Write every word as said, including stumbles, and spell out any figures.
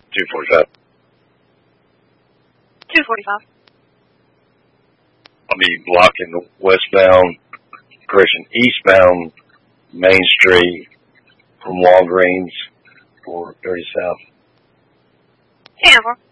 two forty-five. two forty-five. I'll be blocking westbound, correction, eastbound Main Street from Walgreens for thirty South. ten four.